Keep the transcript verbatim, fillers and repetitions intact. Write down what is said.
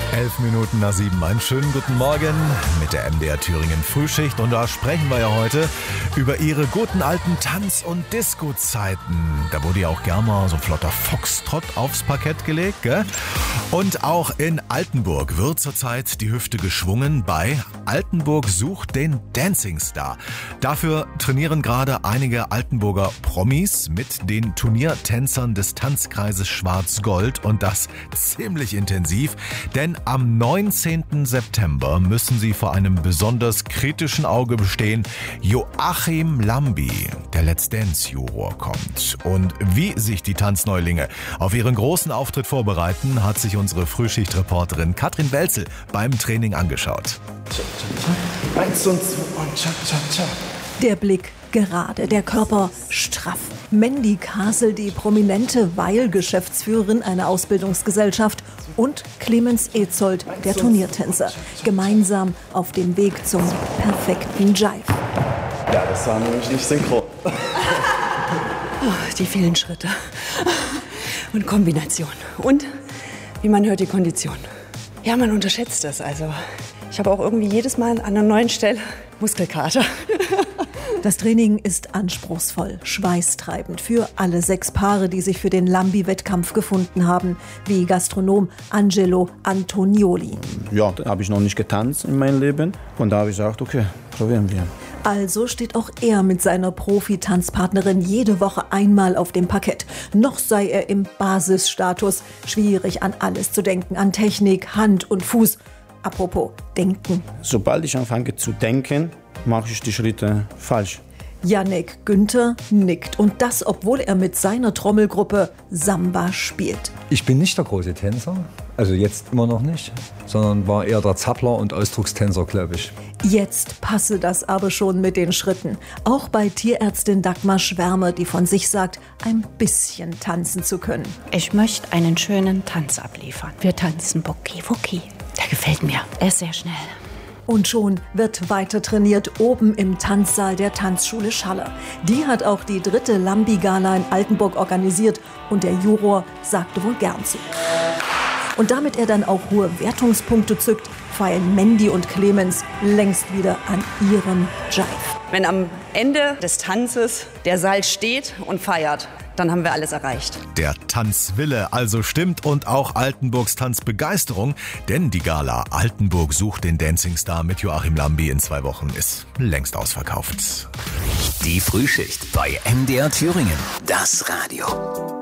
Elf Minuten nach sieben. Einen schönen guten Morgen mit der M D R Thüringen Frühschicht. Und da sprechen wir ja heute über ihre guten alten Tanz- und Disco-Zeiten. Da wurde ja auch gern mal so ein flotter Foxtrott aufs Parkett gelegt, gell? Und auch in Altenburg wird zurzeit die Hüfte geschwungen bei Altenburg sucht den Dancing Star. Dafür trainieren gerade einige Altenburger Promis mit den Turniertänzern des Tanzkreises Schwarz-Gold und das ziemlich intensiv, denn am neunzehnten September müssen sie vor einem besonders kritischen Auge bestehen. Joachim Lambi, der Let's Dance-Juror, kommt. Und wie sich die Tanzneulinge auf ihren großen Auftritt vorbereiten, hat sich unsere Frühschichtreporterin Katrin Welzel beim Training angeschaut. Eins und zwei und cha, cha, cha. Der Blick gerade, der Körper straff. Mandy Castle, die prominente Weil-Geschäftsführerin einer Ausbildungsgesellschaft, und Clemens Etzold, der Turniertänzer, gemeinsam auf dem Weg zum perfekten Jive. Ja, das war nämlich nicht synchron. Die vielen Schritte und Kombinationen und, wie man hört, die Kondition. Ja, man unterschätzt das. Also ich habe auch irgendwie jedes Mal an einer neuen Stelle Muskelkater. Das Training ist anspruchsvoll, schweißtreibend für alle sechs Paare, die sich für den Lambi-Wettkampf gefunden haben, wie Gastronom Angelo Antonioli. Ja, da habe ich noch nicht getanzt in meinem Leben und da habe ich gesagt, okay, probieren wir. Also steht auch er mit seiner Profi-Tanzpartnerin jede Woche einmal auf dem Parkett. Noch sei er im Basisstatus, schwierig an alles zu denken, an Technik, Hand und Fuß. Apropos Denken. Sobald ich anfange zu denken, mache ich die Schritte falsch. Yannick Günther nickt, und das, obwohl er mit seiner Trommelgruppe Samba spielt. Ich bin nicht der große Tänzer, also jetzt immer noch nicht, sondern war eher der Zappler und Ausdruckstänzer, glaube ich. Jetzt passe das aber schon mit den Schritten. Auch bei Tierärztin Dagmar Schwärmer, die von sich sagt, ein bisschen tanzen zu können. Ich möchte einen schönen Tanz abliefern. Wir tanzen Bucki-Wucki. Der gefällt mir. Er ist sehr schnell. Und schon wird weiter trainiert oben im Tanzsaal der Tanzschule Schaller. Die hat auch die dritte Lambi-Gala in Altenburg organisiert und der Juror sagte wohl gern zu. Und damit er dann auch hohe Wertungspunkte zückt, feilen Mandy und Clemens längst wieder an ihrem Jive. Wenn am Ende des Tanzes der Saal steht und feiert, dann haben wir alles erreicht. Der Tanzwille also stimmt und auch Altenburgs Tanzbegeisterung, denn die Gala Altenburg sucht den Dancing Star mit Joachim Lambi in zwei Wochen ist längst ausverkauft. Die Frühschicht bei M D R Thüringen. Das Radio.